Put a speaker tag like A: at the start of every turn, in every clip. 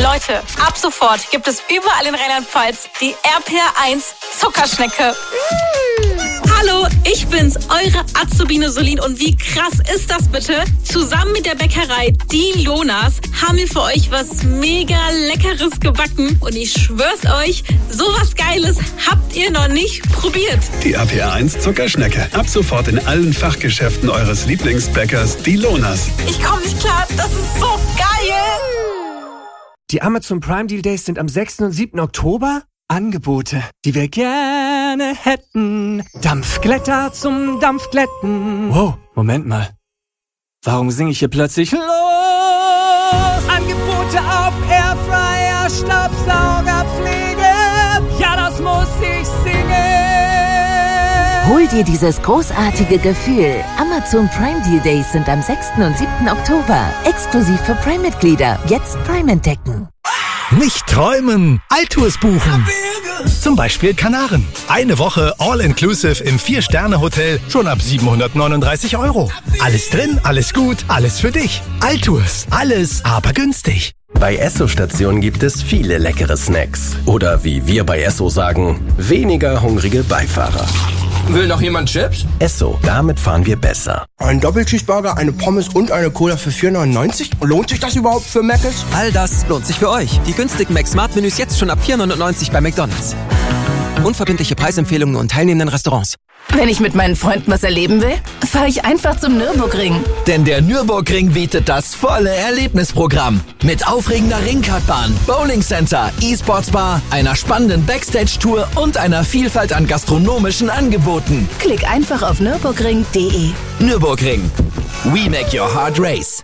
A: Leute, ab sofort gibt es überall in Rheinland-Pfalz die RPR1 Zuckerschnecke. Hallo, ich bin's, eure Azubine Solin. Und wie krass ist das bitte? Zusammen mit der Bäckerei Die Lonas haben wir für euch was mega Leckeres gebacken. Und ich schwör's euch, sowas Geiles habt ihr noch nicht probiert.
B: Die RPR1 Zuckerschnecke. Ab sofort in allen Fachgeschäften eures Lieblingsbäckers Die Lonas.
A: Ich komm nicht klar, das ist so geil.
C: Die Amazon Prime Deal Days sind am 6. und 7. Oktober. Angebote, die wir gerne hätten. Dampfglätter zum Dampfglätten. Wow, Moment mal. Warum singe ich hier plötzlich los? Angebote auf Airfryer, Staubsaugerpflege. Ja, das muss ich singen.
D: Hol dir dieses großartige Gefühl. Amazon Prime Deal Days sind am 6. und 7. Oktober. Exklusiv für Prime-Mitglieder. Jetzt Prime entdecken.
E: Nicht träumen, Altours buchen. Zum Beispiel Kanaren. Eine Woche All-Inclusive im 4-Sterne-Hotel schon ab 739 €. Alles drin, alles gut, alles für dich. Altours, alles aber günstig.
F: Bei Esso-Stationen gibt es viele leckere Snacks. Oder wie wir bei Esso sagen, weniger hungrige Beifahrer.
G: Will noch jemand Chips?
F: Esso, damit fahren wir besser.
H: Ein Doppelcheeseburger, eine Pommes und eine Cola für 4,99? Lohnt sich das überhaupt für Mc's?
I: All das lohnt sich für euch. Die günstigen Mac-Smart-Menüs jetzt schon ab 4,99 bei McDonald's. Unverbindliche Preisempfehlungen und teilnehmenden Restaurants.
J: Wenn ich mit meinen Freunden was erleben will, fahre ich einfach zum Nürburgring.
K: Denn der Nürburgring bietet das volle Erlebnisprogramm. Mit aufregender Ringkartbahn, Bowlingcenter, E-Sports-Bar, einer spannenden Backstage-Tour und einer Vielfalt an gastronomischen Angeboten.
J: Klick einfach auf nürburgring.de.
K: Nürburgring. We make your heart race.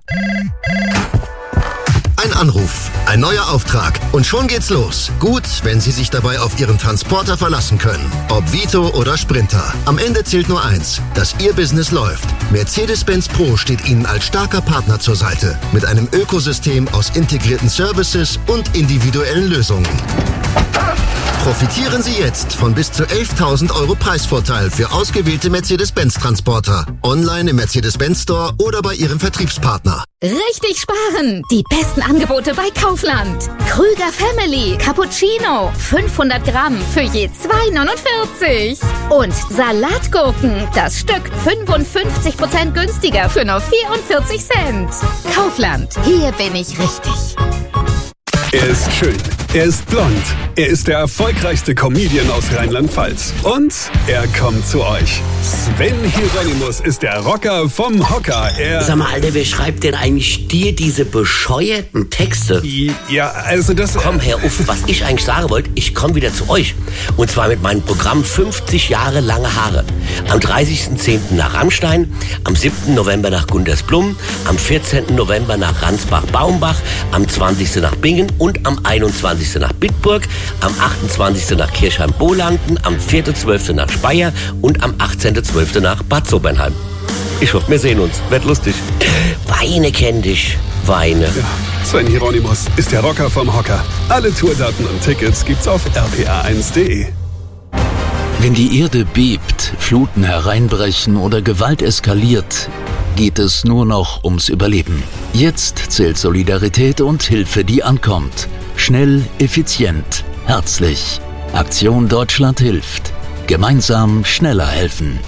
L: Ein Anruf, ein neuer Auftrag und schon geht's los. Gut, wenn Sie sich dabei auf Ihren Transporter verlassen können. Ob Vito oder Sprinter. Am Ende zählt nur eins, dass Ihr Business läuft. Mercedes-Benz Pro steht Ihnen als starker Partner zur Seite. Mit einem Ökosystem aus integrierten Services und individuellen Lösungen. Profitieren Sie jetzt von bis zu 11.000 € Preisvorteil für ausgewählte Mercedes-Benz-Transporter. Online im Mercedes-Benz Store oder bei Ihrem Vertriebspartner.
M: Richtig sparen! Die besten Angebote bei Kaufland. Krüger Family Cappuccino 500 Gramm für je 2,49. Und Salatgurken, das Stück 55% günstiger für nur 44 Cent. Kaufland, hier bin ich richtig.
B: Er ist schön, er ist blond, er ist der erfolgreichste Comedian aus Rheinland-Pfalz. Und er kommt zu euch. Sven Hieronymus ist der Rocker vom Hocker.
N: Sag mal, Alter, wer schreibt denn eigentlich dir diese bescheuerten Texte?
B: Ja, also das...
N: Komm, Herr Uff, was ich eigentlich sagen wollte, ich komme wieder zu euch. Und zwar mit meinem Programm 50 Jahre lange Haare. Am 30.10. nach Rammstein, am 7. November nach Gundersblum, am 14. November nach Ransbach-Baumbach, am 20. nach Bingen und am 21. nach Bitburg, am 28. nach Kirchheim-Bolanden, am 4.12. nach Speyer und am 18.12. nach Bad Sobernheim. Ich hoffe, wir sehen uns. Wird lustig. Weine kenn dich. Weine.
B: Ja, Sven Hieronymus ist der Rocker vom Hocker. Alle Tourdaten und Tickets gibt's auf rpa1.de.
O: Wenn die Erde bebt, Fluten hereinbrechen oder Gewalt eskaliert, geht es nur noch ums Überleben. Jetzt zählt Solidarität und Hilfe, die ankommt. Schnell, effizient, herzlich. Aktion Deutschland hilft. Gemeinsam schneller helfen.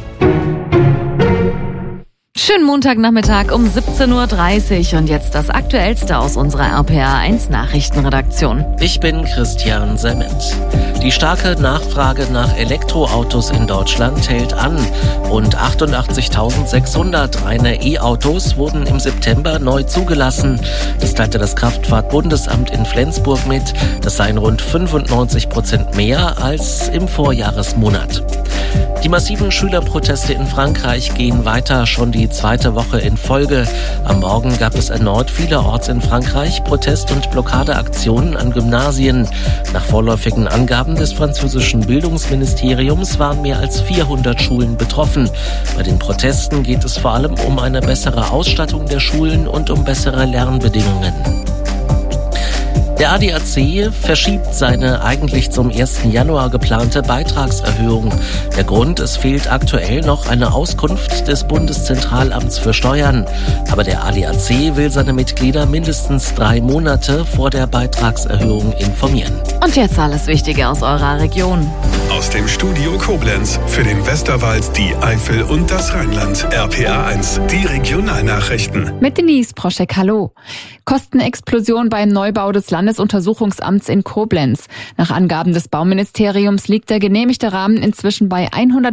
P: Schönen Montagnachmittag um 17:30 Uhr und jetzt das Aktuellste aus unserer RPR1 Nachrichtenredaktion.
Q: Ich bin Christian Semmens. Die starke Nachfrage nach Elektroautos in Deutschland hält an. Rund 88.600 reine E-Autos wurden im September neu zugelassen. Das teilte das Kraftfahrtbundesamt in Flensburg mit. Das seien rund 95% mehr als im Vorjahresmonat. Die massiven Schülerproteste in Frankreich gehen weiter, schon die zweite Woche in Folge. Am Morgen gab es erneut vielerorts in Frankreich Protest- und Blockadeaktionen an Gymnasien. Nach vorläufigen Angaben des französischen Bildungsministeriums waren mehr als 400 Schulen betroffen. Bei den Protesten geht es vor allem um eine bessere Ausstattung der Schulen und um bessere Lernbedingungen. Der ADAC verschiebt seine eigentlich zum 1. Januar geplante Beitragserhöhung. Der Grund, es fehlt aktuell noch eine Auskunft des Bundeszentralamts für Steuern. Aber der ADAC will seine Mitglieder mindestens 3 Monate vor der Beitragserhöhung informieren.
P: Und jetzt alles Wichtige aus eurer Region.
B: Aus dem Studio Koblenz für den Westerwald, die Eifel und das Rheinland. RPA1, die Regionalnachrichten.
R: Mit Denise Proschek, hallo. Kostenexplosion beim Neubau des Landesuntersuchungsamts in Koblenz. Nach Angaben des Bauministeriums liegt der genehmigte Rahmen inzwischen bei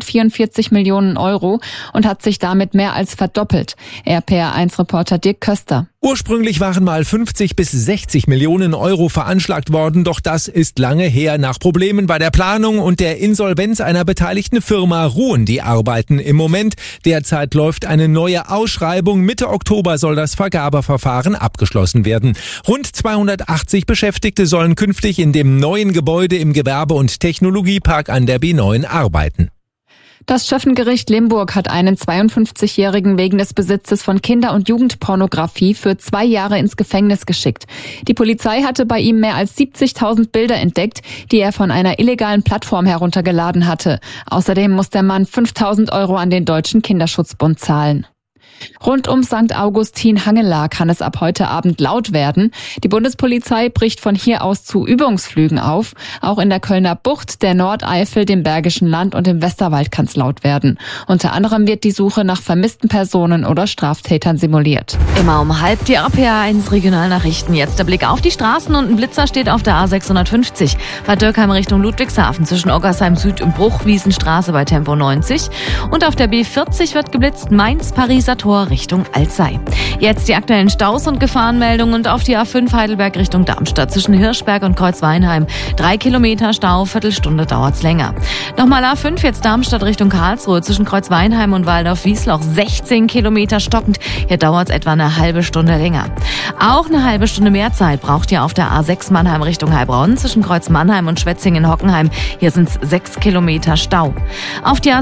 R: 144 Millionen Euro und hat sich damit mehr als verdoppelt. RPA1-Reporter Dirk Köster.
S: Ursprünglich waren mal 50 bis 60 Millionen Euro veranschlagt worden, doch das ist lange her. Nach Problemen bei der Planung und der Insolvenz einer beteiligten Firma ruhen die Arbeiten im Moment. Derzeit läuft eine neue Ausschreibung. Mitte Oktober soll das Vergabeverfahren abgeschlossen werden. Rund 280 Beschäftigte sollen künftig in dem neuen Gebäude im Gewerbe- und Technologiepark an der B9 arbeiten.
R: Das Schöffengericht Limburg hat einen 52-Jährigen wegen des Besitzes von Kinder- und Jugendpornografie für 2 Jahre ins Gefängnis geschickt. Die Polizei hatte bei ihm mehr als 70.000 Bilder entdeckt, die er von einer illegalen Plattform heruntergeladen hatte. Außerdem muss der Mann 5.000 Euro an den Deutschen Kinderschutzbund zahlen. Rund um St. Augustin Hangela kann es ab heute Abend laut werden. Die Bundespolizei bricht von hier aus zu Übungsflügen auf. Auch in der Kölner Bucht, der Nordeifel, dem Bergischen Land und im Westerwald kann es laut werden. Unter anderem wird die Suche nach vermissten Personen oder Straftätern simuliert.
P: Immer um 12:30 die RPA1 Regionalnachrichten. Jetzt der Blick auf die Straßen und ein Blitzer steht auf der A650 bei Dürkheim Richtung Ludwigshafen zwischen Oggersheim Süd und Bruchwiesenstraße bei Tempo 90. Und auf der B40 wird geblitzt Mainz-Pariser Tor Richtung Alzey. Jetzt die aktuellen Staus und Gefahrenmeldungen und auf die A5 Heidelberg Richtung Darmstadt zwischen Hirschberg und Kreuzweinheim. 3 Kilometer Stau, Viertelstunde dauert's länger. Nochmal A5 jetzt Darmstadt Richtung Karlsruhe zwischen Kreuzweinheim und Waldorf-Wiesloch. 16 Kilometer stockend. Hier dauert's etwa eine halbe Stunde länger. Auch eine halbe Stunde mehr Zeit braucht ihr auf der A6 Mannheim Richtung Heilbronn zwischen Kreuz Mannheim und Schwetzingen-Hockenheim. Hier sind's 6 Kilometer Stau. Auf die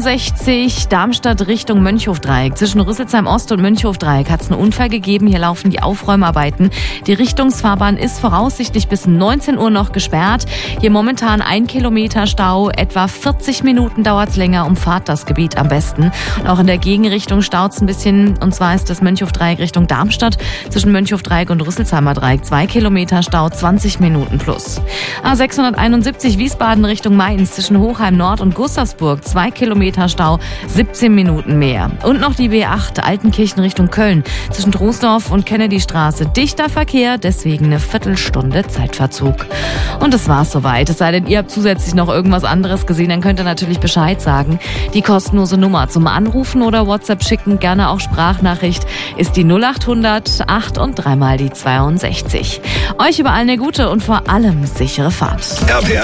P: A67 Darmstadt Richtung Mönchhofdreieck zwischen Rüsselsheim Ost und Mönchhofdreieck hat es einen Unfall gegeben. Hier laufen die Aufräumarbeiten. Die Richtungsfahrbahn ist voraussichtlich bis 19 Uhr noch gesperrt. Hier momentan 1 Kilometer Stau. Etwa 40 Minuten dauert es länger. Umfahrt das Gebiet am besten. Und auch in der Gegenrichtung staut es ein bisschen. Und zwar ist das Mönchhofdreieck Richtung Darmstadt. Zwischen Mönchhofdreieck und Rüsselsheimer Dreieck 2 Kilometer Stau, 20 Minuten plus. A671 Wiesbaden Richtung Mainz zwischen Hochheim Nord und Gustavsburg. 2 Kilometer Stau, 17 Minuten mehr. Und noch die B8 Altenkirchen Richtung Köln zwischen Troisdorf und Kennedystraße. Dichter Verkehr, deswegen eine Viertelstunde Zeitverzug. Und das war's soweit. Es sei denn, ihr habt zusätzlich noch irgendwas anderes gesehen, dann könnt ihr natürlich Bescheid sagen. Die kostenlose Nummer zum Anrufen oder WhatsApp schicken, gerne auch Sprachnachricht, ist die 0800 8 und 3 mal die 62. Euch überall eine gute und vor allem sichere Fahrt.
B: RPA